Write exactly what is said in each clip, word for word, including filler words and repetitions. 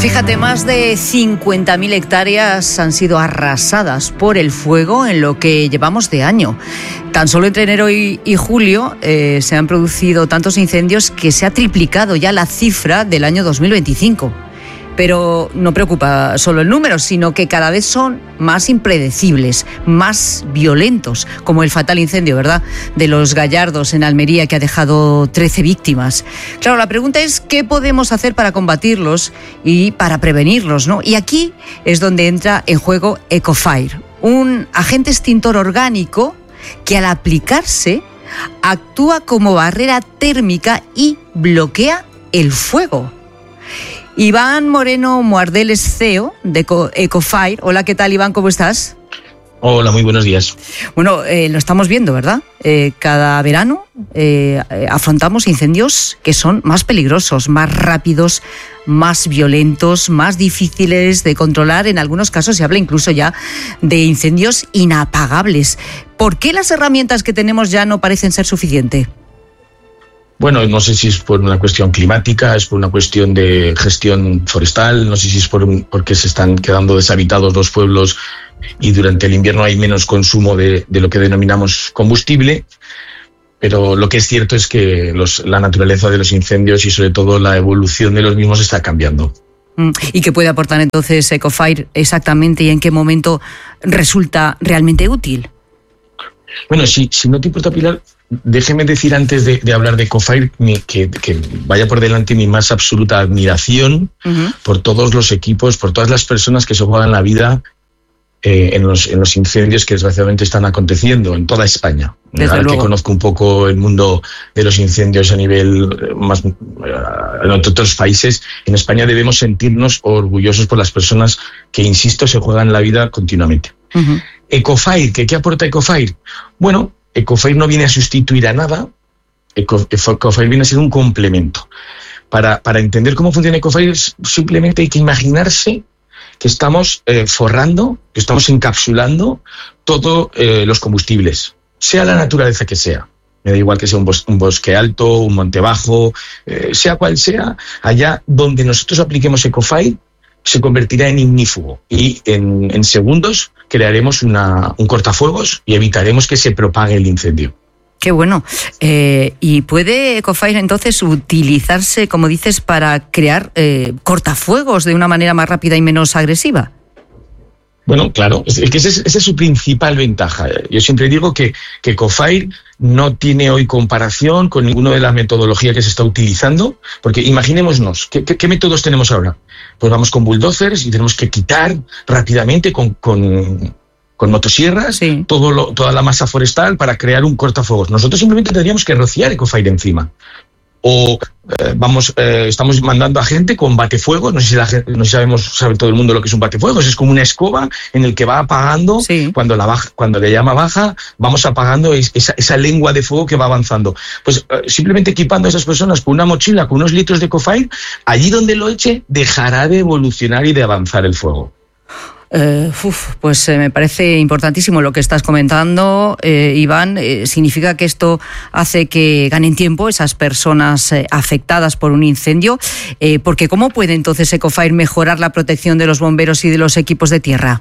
Fíjate, más de cincuenta mil hectáreas han sido arrasadas por el fuego en lo que llevamos de año. Tan solo entre enero y, y julio eh, se han producido tantos incendios que se ha triplicado ya la cifra del año dos mil veinticinco. Pero no preocupa solo el número, sino que cada vez son más impredecibles, más violentos, como el fatal incendio, ¿verdad?, de Los Gallardos en Almería, que ha dejado trece víctimas. Claro, la pregunta es ¿qué podemos hacer para combatirlos y para prevenirlos, ¿no? Y aquí es donde entra en juego Ecofire, un agente extintor orgánico que al aplicarse actúa como barrera térmica y bloquea el fuego. Iván Moreno Muardel es C E O de Ecofire. Hola, ¿qué tal, Iván? ¿Cómo estás? Hola, muy buenos días. Bueno, eh, lo estamos viendo, ¿verdad? Eh, cada verano eh, afrontamos incendios que son más peligrosos, más rápidos, más violentos, más difíciles de controlar. En algunos casos se habla incluso ya de incendios inapagables. ¿Por qué las herramientas que tenemos ya no parecen ser suficientes? Bueno, no sé si es por una cuestión climática, es por una cuestión de gestión forestal, no sé si es por porque se están quedando deshabitados los pueblos y durante el invierno hay menos consumo de, de lo que denominamos combustible, pero lo que es cierto es que los, la naturaleza de los incendios y sobre todo la evolución de los mismos está cambiando. ¿Y qué puede aportar entonces Ecofire exactamente y en qué momento resulta realmente útil? Bueno, si, si no te importa, Pilar, déjeme decir antes de, de hablar de Ecofire que, que vaya por delante mi más absoluta admiración uh-huh. por todos los equipos, por todas las personas que se juegan la vida eh, en, los, en los incendios que desgraciadamente están aconteciendo en toda España. Desde Ahora luego. que conozco un poco el mundo de los incendios a nivel más en otros países, en España debemos sentirnos orgullosos por las personas que, insisto, se juegan la vida continuamente. Uh-huh. Ecofire, ¿qué, ¿qué aporta Ecofire? Bueno, Ecofire no viene a sustituir a nada, Ecofire viene a ser un complemento. Para, para entender cómo funciona Ecofire, simplemente hay que imaginarse que estamos eh, forrando, que estamos encapsulando todos eh, los combustibles, sea la naturaleza que sea. Me da igual que sea un, bos- un bosque alto, un monte bajo, eh, sea cual sea, allá donde nosotros apliquemos Ecofire, se convertirá en ignífugo y en, en segundos crearemos una, un cortafuegos y evitaremos que se propague el incendio. Qué bueno. Eh, ¿Y puede Ecofire entonces utilizarse, como dices, para crear eh, cortafuegos de una manera más rápida y menos agresiva? Bueno, claro, es que esa es, esa es su principal ventaja. Yo siempre digo que, que Ecofire no tiene hoy comparación con ninguna de las metodologías que se está utilizando, porque imaginémonos, ¿qué, qué, qué métodos tenemos ahora? Pues vamos con bulldozers y tenemos que quitar rápidamente con, con, con motosierras sí. todo lo, toda la masa forestal para crear un cortafuegos. Nosotros simplemente tendríamos que rociar Ecofire encima. O eh, vamos, eh, estamos mandando a gente con batefuegos, no sé si la gente, no sé si sabemos, sabe todo el mundo lo que es un batefuegos, es como una escoba en el que va apagando, sí. cuando la baja, cuando la llama baja, vamos apagando esa, esa lengua de fuego que va avanzando. Pues eh, simplemente equipando a esas personas con una mochila, con unos litros de Ecofire, allí donde lo eche, dejará de evolucionar y de avanzar el fuego. Uh, uf, pues eh, me parece importantísimo lo que estás comentando, eh, Iván. Eh, significa que esto hace que ganen tiempo esas personas eh, afectadas por un incendio, eh, porque ¿cómo puede entonces Ecofire mejorar la protección de los bomberos y de los equipos de tierra?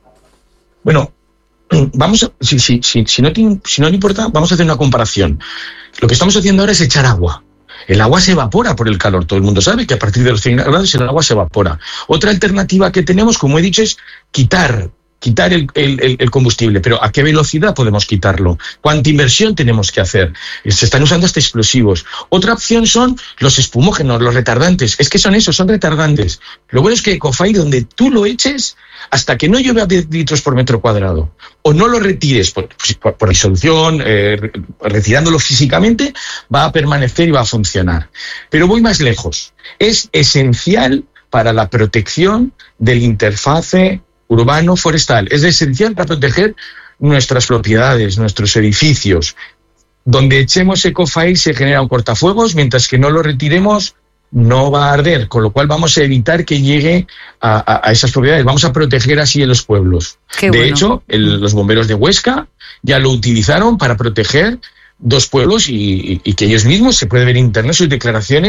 Bueno, vamos a, si, si, si, si, no te, si no le importa, vamos a hacer una comparación. Lo que estamos haciendo ahora es echar agua. El agua se evapora por el calor. Todo el mundo sabe que a partir de los cien grados el agua se evapora. Otra alternativa que tenemos, como he dicho, es quitar, quitar el, el, el combustible. Pero ¿a qué velocidad podemos quitarlo? ¿Cuánta inversión tenemos que hacer? Se están usando hasta explosivos. Otra opción son los espumógenos, los retardantes. Es que son esos, son retardantes. Lo bueno es que Ecofire, donde tú lo eches, hasta que no llueva diez litros por metro cuadrado, o no lo retires por, por, por disolución, eh, retirándolo físicamente, va a permanecer y va a funcionar. Pero voy más lejos. Es esencial para la protección del interfase urbano-forestal. Es esencial para proteger nuestras propiedades, nuestros edificios. Donde echemos Ecofire se genera un cortafuegos, mientras que no lo retiremos no va a arder, con lo cual vamos a evitar que llegue a, a, a esas propiedades. Vamos a proteger así a los pueblos. Qué de bueno. hecho, el, los bomberos de Huesca ya lo utilizaron para proteger dos pueblos y, y, y que ellos mismos, se puede ver en internet sus declaraciones,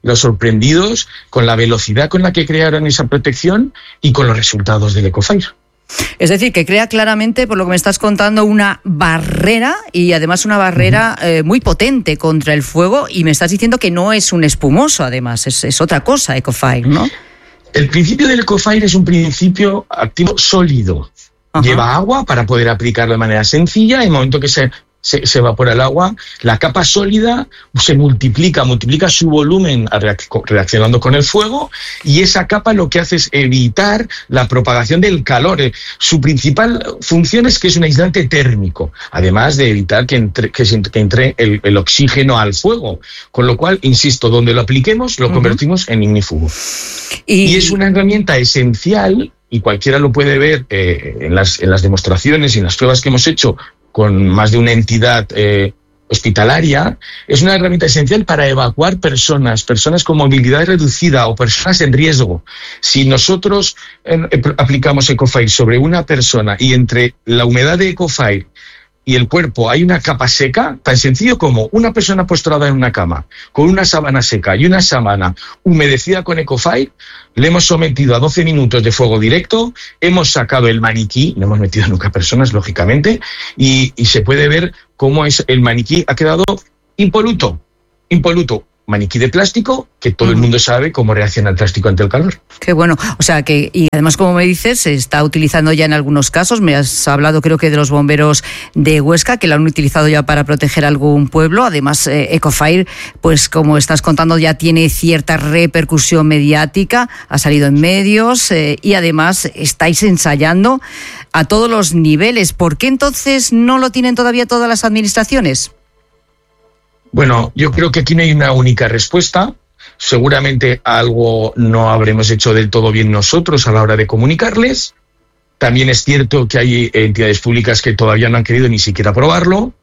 los sorprendidos con la velocidad con la que crearon esa protección y con los resultados del Ecofire. Es decir, que crea claramente, por lo que me estás contando, una barrera y además una barrera uh-huh. eh, muy potente contra el fuego, y me estás diciendo que no es un espumoso, además, es, es otra cosa Ecofire, ¿no? El principio del Ecofire es un principio activo sólido. Uh-huh. Lleva agua para poder aplicarlo de manera sencilla. En el momento que se, se, se evapora el agua, la capa sólida se multiplica, multiplica su volumen reaccionando con el fuego, y esa capa lo que hace es evitar la propagación del calor. Su principal función es que es un aislante térmico, además de evitar que entre, que se, que entre el, el oxígeno al fuego. Con lo cual, insisto, donde lo apliquemos, lo uh-huh. convertimos en ignífugo. Y... y es una herramienta esencial, y cualquiera lo puede ver eh, en, las, en las demostraciones y en las pruebas que hemos hecho con más de una entidad eh, hospitalaria. Es una herramienta esencial para evacuar personas, personas con movilidad reducida o personas en riesgo. Si nosotros eh, aplicamos Ecofire sobre una persona y entre la humedad de Ecofire y el cuerpo hay una capa seca, tan sencillo como una persona postrada en una cama con una sábana seca y una sábana humedecida con Ecofire, le hemos sometido a doce minutos de fuego directo, hemos sacado el maniquí, no hemos metido nunca personas, lógicamente, y, y se puede ver cómo es, el maniquí ha quedado impoluto, impoluto. Maniquí de plástico, que todo el mundo sabe cómo reacciona el plástico ante el calor. Qué bueno. O sea que, y además, como me dices, se está utilizando ya en algunos casos. Me has hablado, creo que de los bomberos de Huesca, que lo han utilizado ya para proteger algún pueblo. Además, eh, Ecofire, pues como estás contando, ya tiene cierta repercusión mediática, ha salido en medios eh, y además estáis ensayando a todos los niveles. ¿Por qué entonces no lo tienen todavía todas las administraciones? Bueno, yo creo que aquí no hay una única respuesta. Seguramente algo no habremos hecho del todo bien nosotros a la hora de comunicarles. También es cierto que hay entidades públicas que todavía no han querido ni siquiera probarlo.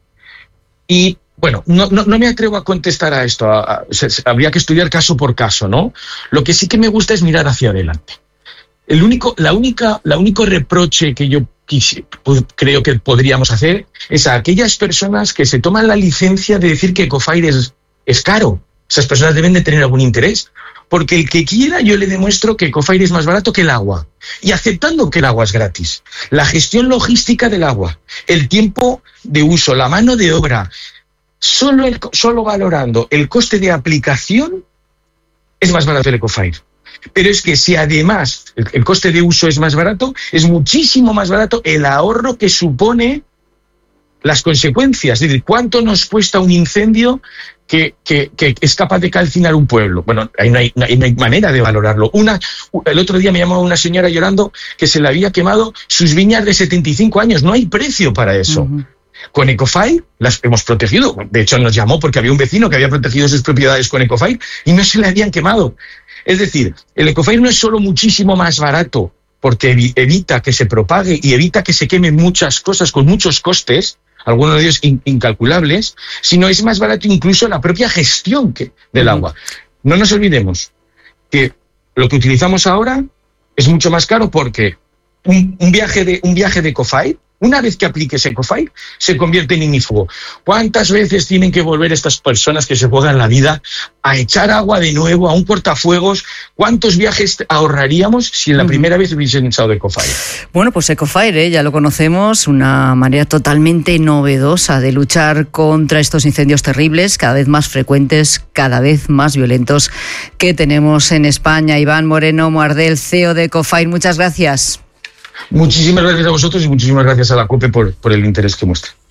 Y bueno, no, no, no me atrevo a contestar a esto. A, a, a, habría que estudiar caso por caso, ¿no? Lo que sí que me gusta es mirar hacia adelante. El único, la única, la único reproche que yo quisi, pues, creo que podríamos hacer es a aquellas personas que se toman la licencia de decir que Ecofire es, es caro. Esas personas deben de tener algún interés, porque el que quiera yo le demuestro que Ecofire es más barato que el agua, y aceptando que el agua es gratis. La gestión logística del agua, el tiempo de uso, la mano de obra, solo, el, solo valorando el coste de aplicación es más barato el Ecofire. Pero es que si además el, el coste de uso es más barato, es muchísimo más barato el ahorro que supone las consecuencias. Es decir, ¿cuánto nos cuesta un incendio que, que, que es capaz de calcinar un pueblo? Bueno, ahí no hay, no hay, no hay manera de valorarlo. Una, el otro día me llamó una señora llorando que se le había quemado sus viñas de setenta y cinco años. No hay precio para eso. Uh-huh. Con Ecofire las hemos protegido. De hecho, nos llamó porque había un vecino que había protegido sus propiedades con Ecofire y no se le habían quemado. Es decir, el Ecofire no es solo muchísimo más barato porque evita que se propague y evita que se quemen muchas cosas con muchos costes, algunos de ellos in- incalculables, sino es más barato incluso la propia gestión que, del agua. No nos olvidemos que lo que utilizamos ahora es mucho más caro porque un, un viaje de un viaje de Ecofire, una vez que apliques Ecofire, se convierte en ignífugo. ¿Cuántas veces tienen que volver estas personas que se juegan la vida a echar agua de nuevo a un cortafuegos? ¿Cuántos viajes ahorraríamos si en la primera vez hubiesen echado Ecofire? Bueno, pues Ecofire, ¿eh? Ya lo conocemos, una manera totalmente novedosa de luchar contra estos incendios terribles, cada vez más frecuentes, cada vez más violentos, que tenemos en España. Iván Moreno Muardel, C E O de Ecofire, muchas gracias. Muchísimas gracias a vosotros y muchísimas gracias a la COPE por, por el interés que muestra.